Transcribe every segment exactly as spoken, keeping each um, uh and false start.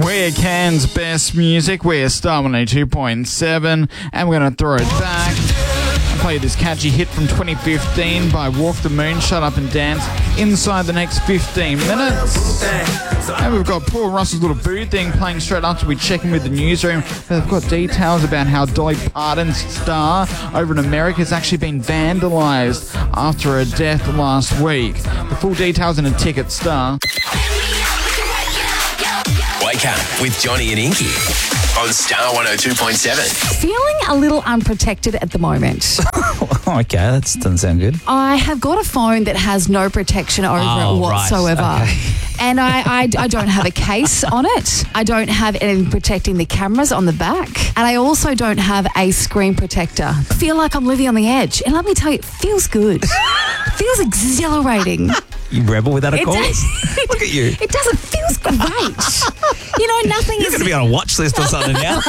We're Cairns' best music. We're Star one oh two point seven, and we're going to throw it back. I'll play this catchy hit from twenty fifteen by Walk the Moon, Shut Up and Dance, inside the next fifteen minutes. And we've got Paul Russell's little boo thing playing straight after we check in with the newsroom. They've got details about how Dolly Parton's star over in America has actually been vandalised after her death last week. The full details in a ticket star. Wake up with Johnny and Inky on Star one oh two point seven. Feeling a little unprotected at the moment. Okay, that doesn't sound good. I have got a phone that has no protection over Oh, it whatsoever. right. Okay. And I, I, I don't have a case on it. I don't have anything protecting the cameras on the back. And I also don't have a screen protector. I feel like I'm living on the edge. And let me tell you, it feels good. It feels exhilarating. You rebel without a It cause? does- Look at you. It does. It feels great. You know, nothing You're is... going to be on a watch list or something now.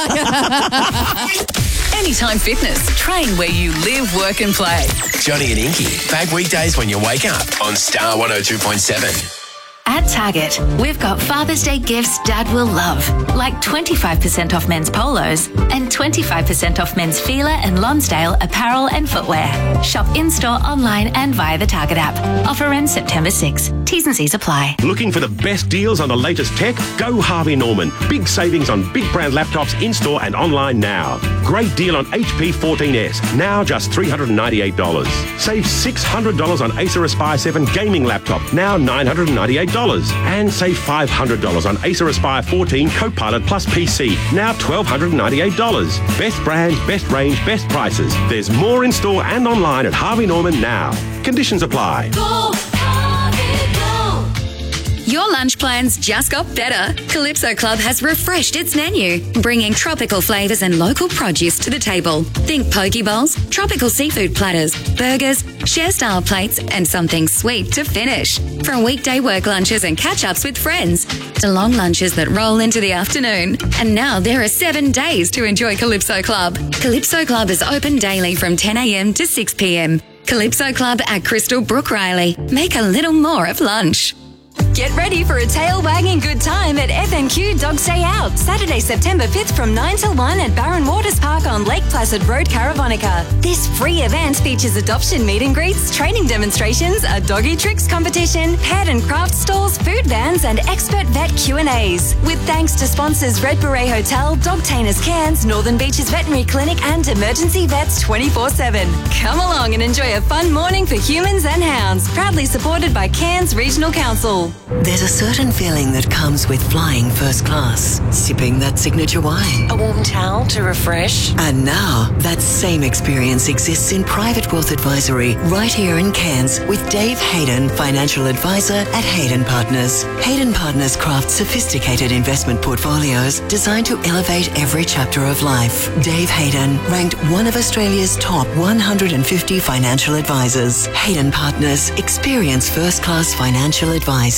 Anytime Fitness. Train where you live, work and play. Johnny and Inky, back weekdays when you wake up on Star one oh two point seven. At Target, we've got Father's Day gifts Dad will love, like twenty-five percent off men's polos and twenty-five percent off men's Fila and Lonsdale apparel and footwear. Shop in-store, online and via the Target app. Offer ends September sixth. T's and C's apply. Looking for the best deals on the latest tech? Go Harvey Norman. Big savings on big brand laptops in-store and online now. Great deal on H P fourteen S, now just three hundred ninety-eight dollars. Save six hundred dollars on Acer Aspire seven gaming laptop, now nine hundred ninety-eight dollars. And save five hundred dollars on Acer Aspire fourteen Copilot Plus P C, now one thousand two hundred ninety-eight dollars. Best brands, best range, best prices. There's more in store and online at Harvey Norman now. Conditions apply. Go, Harvey, go. Your lunch plans just got better. Calypso Club has refreshed its menu, bringing tropical flavours and local produce to the table. Think poke bowls, tropical seafood platters, burgers, share-style plates, and something sweet to finish. From weekday work lunches and catch-ups with friends to long lunches that roll into the afternoon. And now there are seven days to enjoy Calypso Club. Calypso Club is open daily from ten a.m. to six p.m. Calypso Club at Crystal Brook Riley. Make a little more of lunch. Get ready for a tail-wagging good time at F N Q Dog's Day Out, Saturday, September fifth from nine till one at Barron Waters Park on Lake Placid Road, Caravonica. This free event features adoption meet and greets, training demonstrations, a doggy tricks competition, pet and craft stalls, food vans and expert vet Q and A's. With thanks to sponsors Red Beret Hotel, Dogtainers Cairns, Northern Beaches Veterinary Clinic and Emergency Vets twenty-four seven. Come along and enjoy a fun morning for humans and hounds, proudly supported by Cairns Regional Council. There's a certain feeling that comes with flying first class, sipping that signature wine, A warm towel to refresh. and now that same experience exists in Private Wealth Advisory right here in Cairns with Dave Hayden, financial advisor at Hayden Partners. Hayden Partners crafts sophisticated investment portfolios designed to elevate every chapter of life. Dave Hayden, ranked one of Australia's top one hundred fifty financial advisors. Hayden Partners, experience first class financial advice.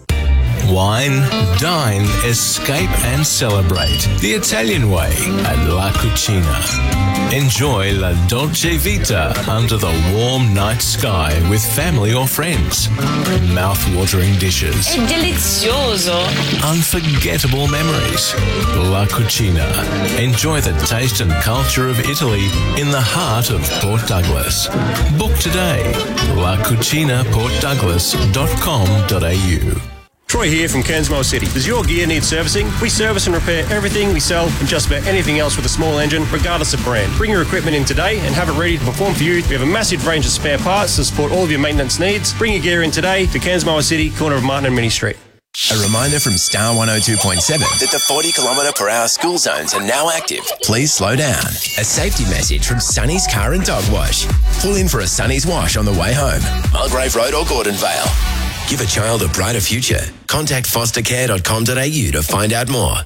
Wine, dine, escape and celebrate the Italian way at La Cucina. Enjoy La Dolce Vita under the warm night sky with family or friends. Mouth-watering dishes. È delizioso. Unforgettable memories. La Cucina. Enjoy the taste and culture of Italy in the heart of Port Douglas. Book today. la cucina port douglas dot com dot a u. Troy here from Cairnsmore City. Does your gear need servicing? We service and repair everything we sell and just about anything else with a small engine, regardless of brand. Bring your equipment in today and have it ready to perform for you. We have a massive range of spare parts to support all of your maintenance needs. Bring your gear in today to Cairnsmore City, corner of Martin and Minnie Street. A reminder from Star one oh two point seven that the forty kilometre per hour school zones are now active. Please slow down. A safety message from Sunny's Car and Dog Wash. Pull in for a Sunny's Wash on the way home. Mulgrave Road or Gordon Vale. Give a child a brighter future. Contact foster care dot com dot a u to find out more.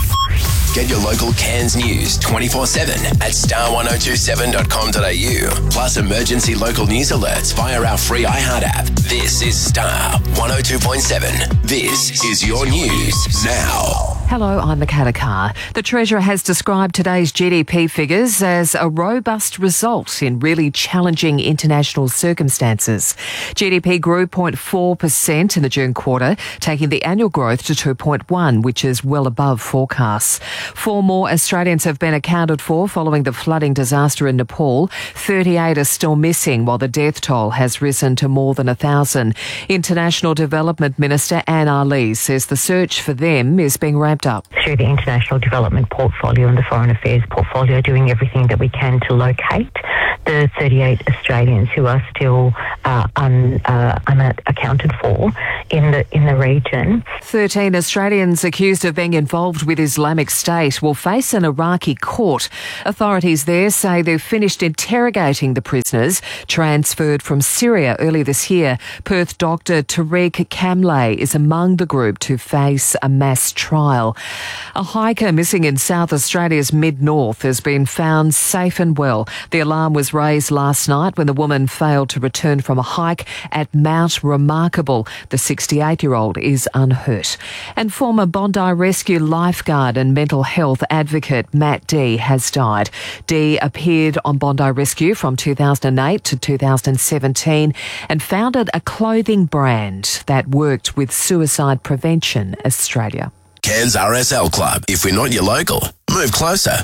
Get your local Cairns news twenty-four seven at star one oh two seven dot com dot a u. Plus emergency local news alerts via our free iHeart app. This is Star one oh two point seven. This is your news now. Hello, I'm Makata Carr. The Treasurer has described today's G D P figures as a robust result in really challenging international circumstances. G D P grew zero point four percent in the June quarter, taking the annual growth to two point one, which is well above forecasts. Four more Australians have been accounted for following the flooding disaster in Nepal. thirty-eight are still missing, while the death toll has risen to more than one thousand. International Development Minister Anne Ali says the search for them is being ramped up. Through the international development portfolio and the foreign affairs portfolio, doing everything that we can to locate the thirty-eight Australians who are still uh, un, uh, unaccounted for in the in the region. thirteen Australians accused of being involved with Islamic State will face an Iraqi court. Authorities there say they've finished interrogating the prisoners transferred from Syria early this year. Perth doctor Tariq Kamlay is among the group to face a mass trial. A hiker missing in South Australia's mid-north has been found safe and well. The alarm was raised last night when the woman failed to return from a hike at Mount Remarkable. The sixty-eight-year-old is unhurt. And former Bondi Rescue lifeguard and mental health advocate Matt Dee has died. Dee appeared on Bondi Rescue from two thousand eight to two thousand seventeen and founded a clothing brand that worked with Suicide Prevention Australia. Cairns R S L Club. If we're not your local, move closer.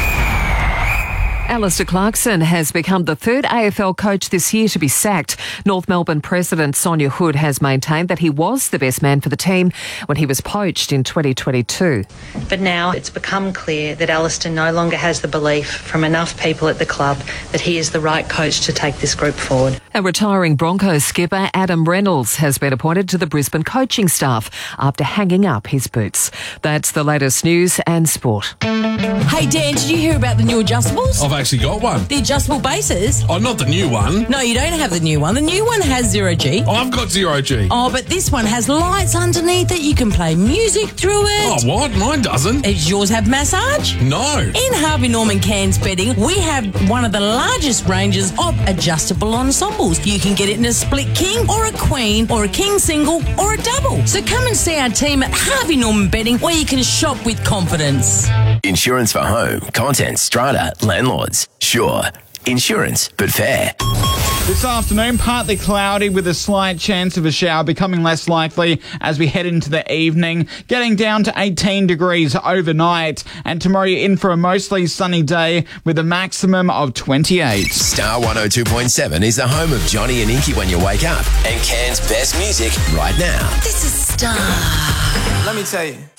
Alistair Clarkson has become the third A F L coach this year to be sacked. North Melbourne President Sonia Hood has maintained that he was the best man for the team when he was poached in twenty twenty-two. But now it's become clear that Alistair no longer has the belief from enough people at the club that he is the right coach to take this group forward. A retiring Broncos skipper Adam Reynolds has been appointed to the Brisbane coaching staff after hanging up his boots. That's the latest news and sport. Hey Dan, did you hear about the new adjustables? I've actually got one. The adjustable bases? Oh, not the new one. No, you don't have the new one. The new one has zero G. Oh, I've got zero G. Oh, but this one has lights underneath it. You can play music through it. Oh, what? Mine doesn't. Does yours have massage? No. In Harvey Norman Cairns Bedding, we have one of the largest ranges of adjustable ensembles. You can get it in a split king or a queen or a king single or a double. So come and see our team at Harvey Norman Bedding where you can shop with confidence. Insurance for home, content, strata, landlords. Sure. Insurance, but fair. This afternoon, partly cloudy with a slight chance of a shower, becoming less likely as we head into the evening, getting down to eighteen degrees overnight. And tomorrow you're in for a mostly sunny day with a maximum of twenty-eight. Star one oh two point seven is the home of Johnny and Inky when you wake up, and Cairns' best music right now. This is Star. Let me tell you.